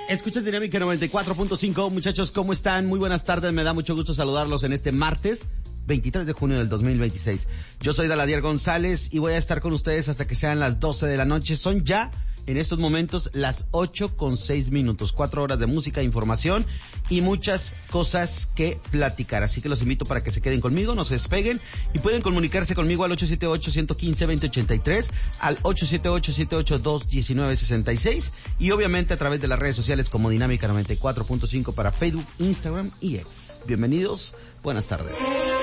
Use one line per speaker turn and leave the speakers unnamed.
Escuchen Dinámica 94.5, muchachos, ¿cómo están? Muy buenas tardes, me da mucho gusto saludarlos en este martes 23 de junio del 2026. Yo soy Daladier González y voy a estar con ustedes hasta que sean las 12 de la noche. Son ya, en estos momentos, las 8:06. 4 horas de música, información y muchas cosas que platicar. Así que los invito para que se queden conmigo, no se despeguen y pueden comunicarse conmigo al 878-115-2083, al 878-782-1966 y obviamente a través de las redes sociales como Dinámica 94.5 para Facebook, Instagram y X. Bienvenidos, buenas tardes.